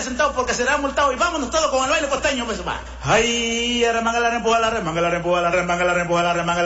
centavos porque será multado y vámonos todos con el baile costeño, pues va. Ay, remanga la rempuja la remanga la rempuja la remanga la rempuja la remanga